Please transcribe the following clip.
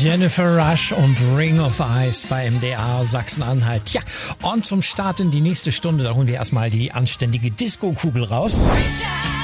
Jennifer Rush und Ring of Ice bei MDR Sachsen-Anhalt. Tja, und zum Start in die nächste Stunde, da holen wir erstmal die anständige Disco-Kugel raus.